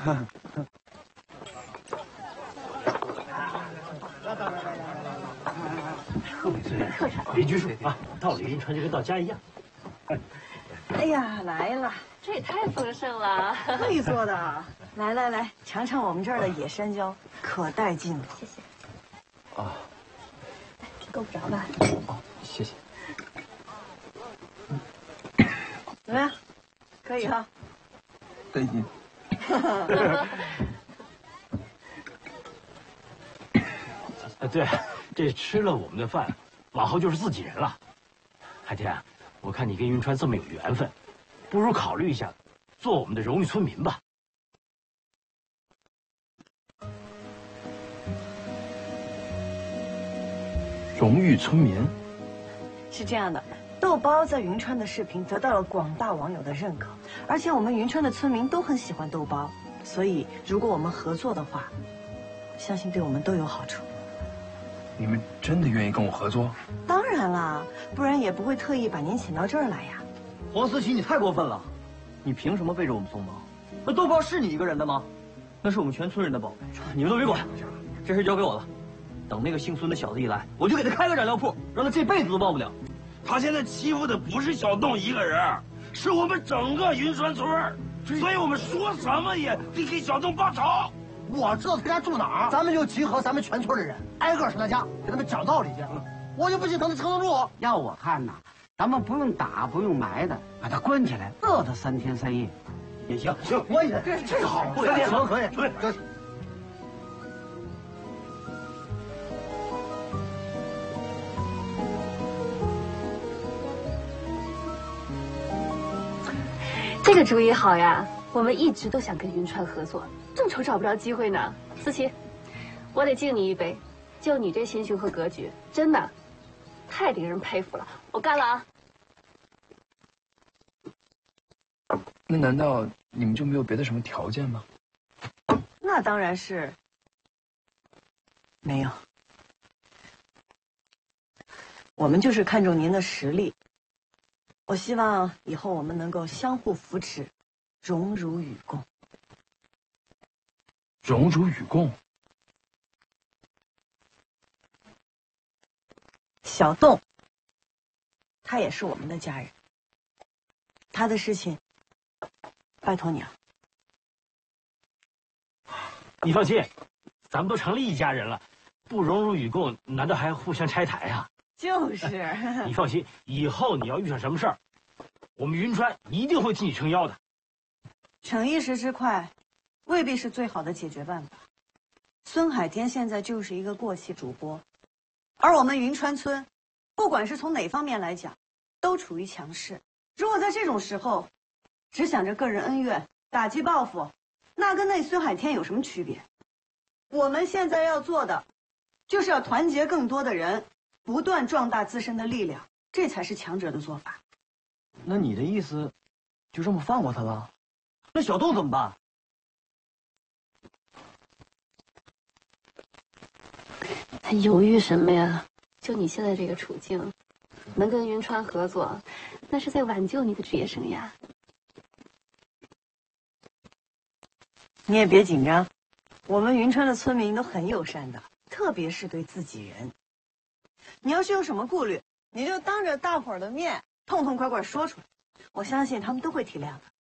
别拘束啊，到了云川就跟到家一样。 哎呀，来了， 这也太丰盛了， 特意做的。来来来，尝尝我们这儿的野山椒，可带劲了。 谢谢。 啊， 够不着吧？ 哦，谢谢。 怎么样？可以哈。 带劲。对，这吃了我们的饭，往后就是自己人了。海天，我看你跟云川这么有缘分，不如考虑一下，做我们的荣誉村民吧。荣誉村民？ 是这样的，豆包在云川的视频得到了广大网友的认可，而且我们云川的村民都很喜欢豆包，所以如果我们合作的话，相信对我们都有好处。 你们真的愿意跟我合作？ 当然啦，不然也不会特意把您请到这儿来呀。 黄思琪，你太过分了！你凭什么背着我们松绑？那豆包是你一个人的吗？那是我们全村人的宝贝，你们都别管，这事交给我了。等那个姓孙的小子一来，我就给他开个染料铺，让他这辈子都忘不了。 他现在欺负的不是小洞一个人，是我们整个云川村，所以我们说什么也得给小洞报仇。 我知道他家住哪儿，咱们就集合咱们全村的人，挨个上他家，给他们讲道理去。我就不心疼他撑得住。 要我看呐，咱们不用打，不用埋的，把他关起来，饿他3天3夜也行。行，我也这个好，可以。对。 这个主意好呀！我们一直都想跟云川合作，正愁找不着机会呢。思琪，我得敬你一杯，就你这心胸和格局，真的太令人佩服了。我干了啊！ 那难道你们就没有别的什么条件吗？ 那当然是没有，我们就是看重您的实力。我希望以后我们能够相互扶持，荣辱与共。 荣辱与共。 小洞，他也是我们的家人，他的事情，拜托你了。 你放心，咱们都成了一家人了，不荣辱与共，难道还要互相拆台啊？ 就是。 你放心，以后你要遇上什么事儿，我们云川一定会替你撑腰的。 逞一时之快，未必是最好的解决办法。孙海天现在就是一个过气主播，而我们云川村，不管是从哪方面来讲，都处于强势。如果在这种时候，只想着个人恩怨、打击报复，那跟那孙海天有什么区别？我们现在要做的，就是要团结更多的人，不断壮大自身的力量，这才是强者的做法。 那你的意思，就这么放过他了？那小洞怎么办？ 还犹豫什么呀？就你现在这个处境，能跟云川合作，那是在挽救你的职业生涯。 你也别紧张，我们云川的村民都很友善的，特别是对自己人。你要是有什么顾虑，你就当着大伙儿的面痛痛快快说出来，我相信他们都会体谅的。